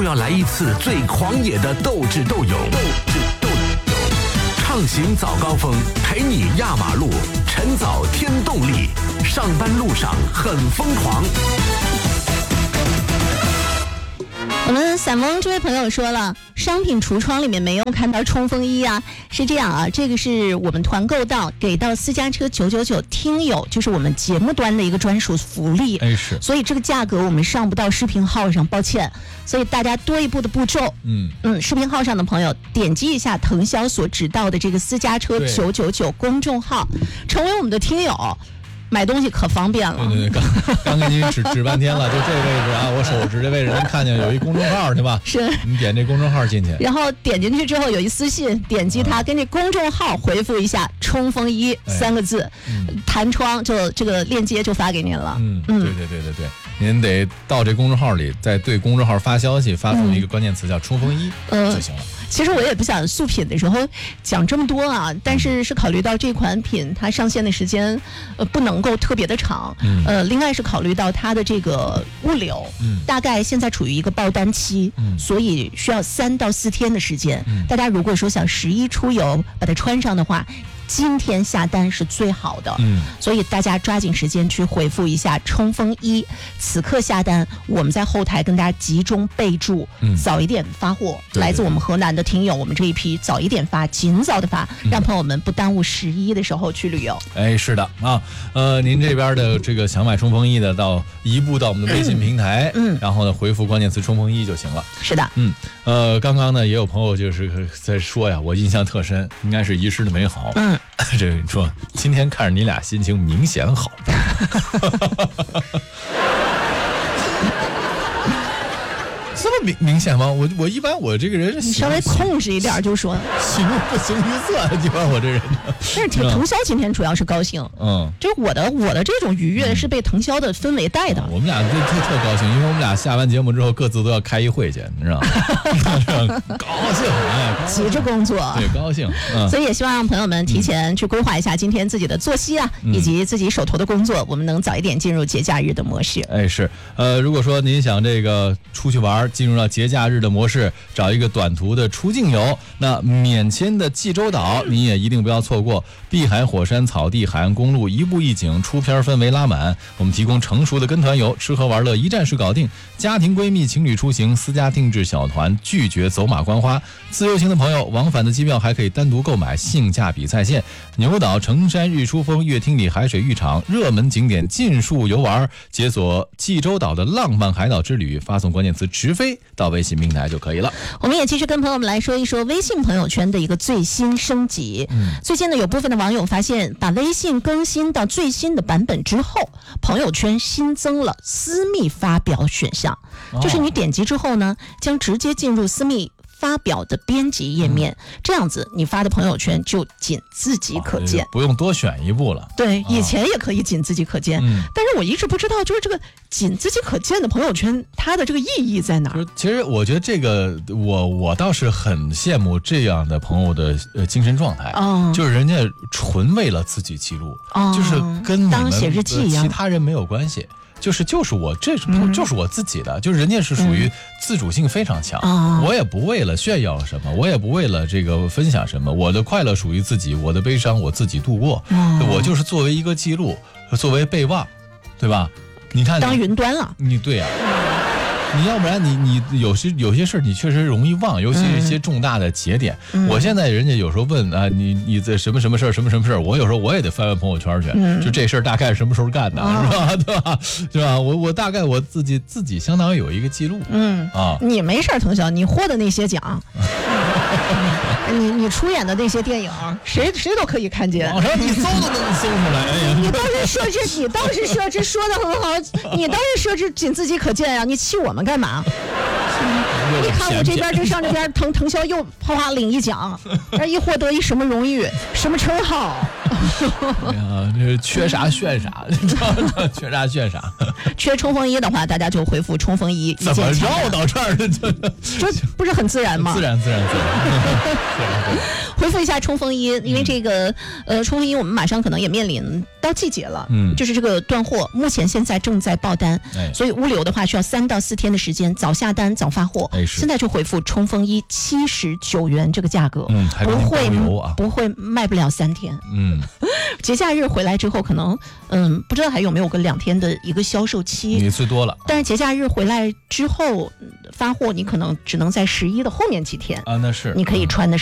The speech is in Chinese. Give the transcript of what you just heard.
就要来一次最狂野的斗智斗勇。畅行早高峰，陪你压马路，晨早添动力，上班路上很疯狂。 我们散翁这位朋友说了，商品橱窗里面没有看到冲锋衣啊，是这样啊，这个是我们团购到给到私家车999听友，就是我们节目端的一个专属福利。 是， 所以这个价格我们上不到视频号上，抱歉，所以大家多一步的步骤。视频号上的朋友点击一下腾霄所指导的这个私家车999公众号，成为我们的听友。买东西可方便了。 对，刚给您指半天了，就这位置啊，我手指这位置能看见有一公众号，对吧？ 是， 你点这公众号进去， 然后点进去之后有一私信，点击它，跟这公众号回复一下“冲锋衣”3个字，弹窗就这个链接就发给您了。 对，您得到这公众号里，再对公众号发消息，发送一个关键词叫“冲锋衣”就行了。 其实我也不想速品的时候讲这么多啊，但是考虑到这款品它上线的时间不能够特别的长，另外是考虑到它的这个物流，大概现在处于一个爆单期，所以需要3到4天的时间。大家如果说想11出游把它穿上的话，今天下单是最好的，所以大家抓紧时间去回复一下冲锋衣，此刻下单，我们在后台跟大家集中备注，早一点发货，来自我们河南的听友，我们这一批早一点发，尽早的发，让朋友们不耽误11的时候去旅游。 是的啊，您这边的这个想买冲锋衣的，移步到我们的微信平台，然后呢回复关键词冲锋衣就行了。 是的， 刚刚呢也有朋友就是在说呀，我印象特深，应该是遗失的美好。这个你说，今天看着你俩心情明显好。这么明显吗？我一般我这个人是你稍微控制一点就说， 喜怒不形于色，一般我这人。 但是腾霄今天主要是高兴，就是我的这种愉悦是被腾霄的氛围带的。 我们俩特高兴，因为我们俩下完节目之后各自都要开一会去，你知道吗？高兴， 急着工作， 对，高兴。 所以也希望让朋友们提前去规划一下今天自己的作息啊，以及自己手头的工作，我们能早一点进入节假日的模式。 是，如果说您想这个出去玩，进入到节假日的模式，找一个短途的出境游，那免签的济州岛你也一定不要错过。碧海火山草地海岸公路一步一景，出片氛围拉满，我们提供成熟的跟团游，吃喝玩乐一站式搞定。家庭闺蜜情侣出行，私家定制小团，拒绝走马观花。自由行的朋友，往返的机票还可以单独购买，性价比在线。牛岛、成山、日出峰、乐厅里海水浴场热门景点尽数游玩，解锁济州岛的浪漫海岛之旅，发送关键词直飞到微信平台就可以了。 我们也继续跟朋友们来说一说微信朋友圈的一个最新升级。最近呢，有部分的网友发现，把微信更新到最新的版本之后，朋友圈新增了私密发表选项，就是你点击之后呢，将直接进入私密发表的编辑页面，这样子你发的朋友圈就仅自己可见， 不用多选一步了。 对，以前也可以仅自己可见，但是我一直不知道，就是这个仅自己可见的朋友圈，它的这个意义在哪儿？ 其实我觉得这个，我倒是很羡慕这样的朋友的精神状态，就是人家纯为了自己记录，就是跟你们当写日记一样， 其他人没有关系。就是我，这就是我自己的，就是人家是属于自主性非常强，我也不为了炫耀什么，我也不为了这个分享什么，我的快乐属于自己，我的悲伤我自己度过，我就是作为一个记录，作为备忘，对吧？你看当云端了， 对呀。你要不然你有些事你确实容易忘，尤其是一些重大的节点。我现在人家有时候问啊，你这什么什么事儿，什么什么事儿，我有时候我也得翻翻朋友圈去，就这事儿大概是什么时候干的，是吧？对吧？是吧？我大概我自己相当于有一个记录。 你没事儿，腾霄，你获的那些奖。你出演的那些电影，谁都可以看见， 网上你搜都能搜出来。哎呀， 你倒是设置说的很好，你倒是设置仅自己可见呀，你气我们干嘛？你看我这边这上这边腾霄又啪领一奖，一获得一什么荣誉，什么称号？ 哎呀，这缺啥炫啥，缺啥炫啥。 缺冲锋衣的话，大家就回复冲锋衣。 怎么绕到这儿的？ 这不是很自然吗？ 自然。 回复一下冲锋衣，因为这个冲锋衣我们马上可能也面临到季节了，就是这个断货，目前现在正在爆单，所以物流的话需要3到4天的时间，早下单早发货。现在就回复冲锋衣79元这个价格，不会卖不了3天。节假日回来之后，可能不知道还有没有个2天的一个销售期， 你最多了。 但是节假日回来之后发货，你可能只能在11的后面几天啊，那是你可以穿的。